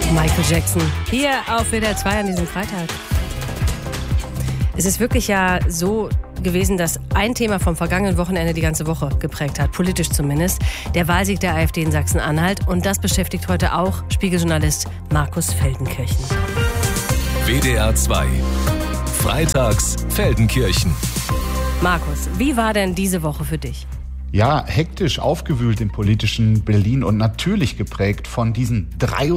Michael Jackson hier auf WDR 2 an diesem Freitag. Es ist wirklich ja so gewesen, dass ein Thema vom vergangenen Wochenende die ganze Woche geprägt hat, politisch zumindest, der Wahlsieg der AfD in Sachsen-Anhalt. Und das beschäftigt heute auch Spiegeljournalist Markus Feldenkirchen. WDR 2, freitags Feldenkirchen. Markus, wie war denn diese Woche für dich? Ja, hektisch aufgewühlt im politischen Berlin und natürlich geprägt von diesen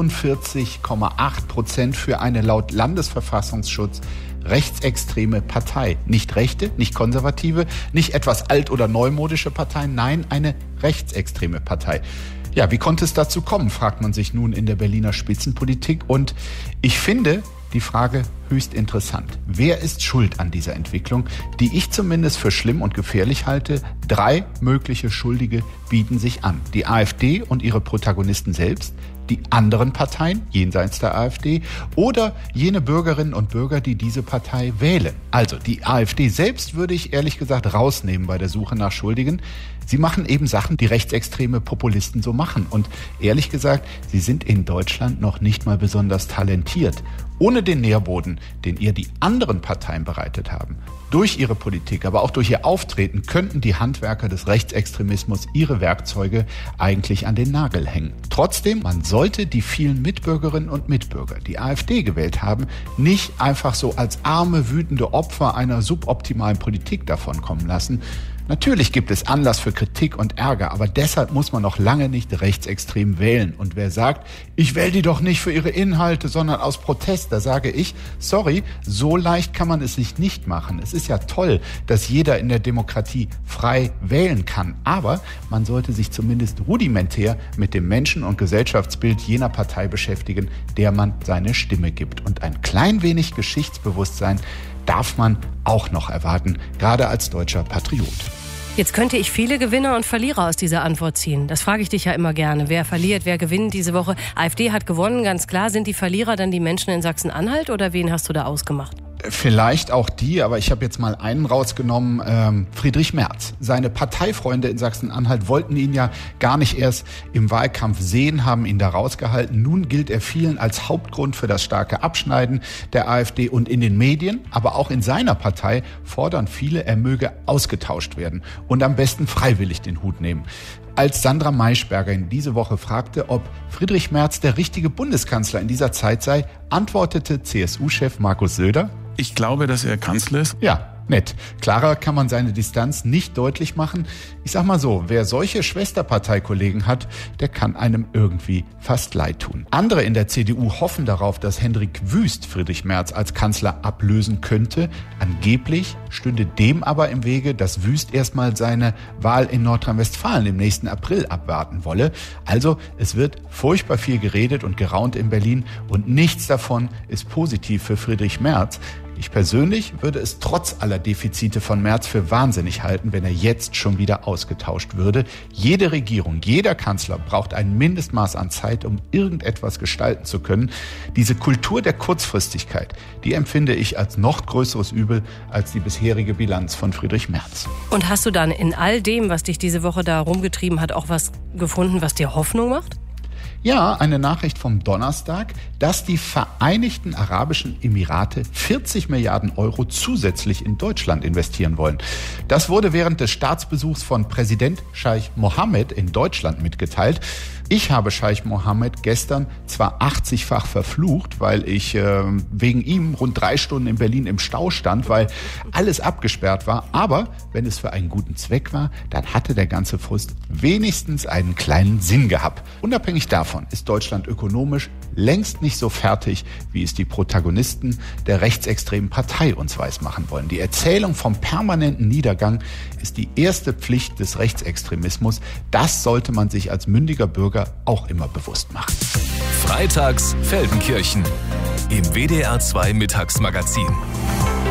43,8% für eine laut Landesverfassungsschutz rechtsextreme Partei. Nicht rechte, nicht konservative, nicht etwas alt- oder neumodische Partei, nein, eine rechtsextreme Partei. Ja, wie konnte es dazu kommen, fragt man sich nun in der Berliner Spitzenpolitik. Und ich finde die Frage höchst interessant. Wer ist schuld an dieser Entwicklung, die ich zumindest für schlimm und gefährlich halte? 3 mögliche Schuldige bieten sich an. Die AfD und ihre Protagonisten selbst, die anderen Parteien jenseits der AfD oder jene Bürgerinnen und Bürger, die diese Partei wählen. Also die AfD selbst würde ich ehrlich gesagt rausnehmen bei der Suche nach Schuldigen. Sie machen eben Sachen, die rechtsextreme Populisten so machen. Und ehrlich gesagt, sie sind in Deutschland noch nicht mal besonders talentiert. Ohne den Nährboden, den ihr die anderen Parteien bereitet haben, durch ihre Politik, aber auch durch ihr Auftreten, könnten die Handwerker des Rechtsextremismus ihre Werkzeuge eigentlich an den Nagel hängen. Trotzdem, man sollte die vielen Mitbürgerinnen und Mitbürger, die AfD gewählt haben, nicht einfach so als arme, wütende Opfer einer suboptimalen Politik davonkommen lassen. Natürlich gibt es Anlass für Kritik und Ärger, aber deshalb muss man noch lange nicht rechtsextrem wählen. Und wer sagt, ich wähle die doch nicht für ihre Inhalte, sondern aus Protest, da sage ich, sorry, so leicht kann man es sich nicht machen. Es ist ja toll, dass jeder in der Demokratie frei wählen kann, aber man sollte sich zumindest rudimentär mit dem Menschen- und Gesellschaftsbild jener Partei beschäftigen, der man seine Stimme gibt. Und ein klein wenig Geschichtsbewusstsein darf man auch noch erwarten, gerade als deutscher Patriot. Jetzt könnte ich viele Gewinner und Verlierer aus dieser Antwort ziehen. Das frage ich dich ja immer gerne. Wer verliert, wer gewinnt diese Woche? AfD hat gewonnen, ganz klar. Sind die Verlierer dann die Menschen in Sachsen-Anhalt oder wen hast du da ausgemacht? Vielleicht auch die, aber ich habe jetzt mal einen rausgenommen, Friedrich Merz. Seine Parteifreunde in Sachsen-Anhalt wollten ihn ja gar nicht erst im Wahlkampf sehen, haben ihn da rausgehalten. Nun gilt er vielen als Hauptgrund für das starke Abschneiden der AfD und in den Medien, aber auch in seiner Partei fordern viele, er möge ausgetauscht werden und am besten freiwillig den Hut nehmen. Als Sandra Maischberger in diese Woche fragte, ob Friedrich Merz der richtige Bundeskanzler in dieser Zeit sei, antwortete CSU-Chef Markus Söder: Ich glaube, dass er Kanzler ist. Ja, nett. Klarer kann man seine Distanz nicht deutlich machen. Ich sag mal so, wer solche Schwesterparteikollegen hat, der kann einem irgendwie fast leid tun. Andere in der CDU hoffen darauf, dass Hendrik Wüst Friedrich Merz als Kanzler ablösen könnte. Angeblich stünde dem aber im Wege, dass Wüst erstmal seine Wahl in Nordrhein-Westfalen im nächsten April abwarten wolle. Also es wird furchtbar viel geredet und geraunt in Berlin und nichts davon ist positiv für Friedrich Merz. Ich persönlich würde es trotz aller Defizite von Merz für wahnsinnig halten, wenn er jetzt schon wieder ausgetauscht würde. Jede Regierung, jeder Kanzler braucht ein Mindestmaß an Zeit, um irgendetwas gestalten zu können. Diese Kultur der Kurzfristigkeit, die empfinde ich als noch größeres Übel als die bisherige Bilanz von Friedrich Merz. Und hast du dann in all dem, was dich diese Woche da rumgetrieben hat, auch was gefunden, was dir Hoffnung macht? Ja, eine Nachricht vom Donnerstag, dass die Vereinigten Arabischen Emirate 40 Milliarden Euro zusätzlich in Deutschland investieren wollen. Das wurde während des Staatsbesuchs von Präsident Scheich Mohammed in Deutschland mitgeteilt. Ich habe Scheich Mohammed gestern zwar 80-fach verflucht, weil ich wegen ihm rund 3 Stunden in Berlin im Stau stand, weil alles abgesperrt war. Aber wenn es für einen guten Zweck war, dann hatte der ganze Frust wenigstens einen kleinen Sinn gehabt. Unabhängig davon ist Deutschland ökonomisch längst nicht so fertig, wie es die Protagonisten der rechtsextremen Partei uns weismachen wollen. Die Erzählung vom permanenten Niedergang ist die erste Pflicht des Rechtsextremismus. Das sollte man sich als mündiger Bürger auch immer bewusst machen. Freitags Feldenkirchen im WDR 2 Mittagsmagazin.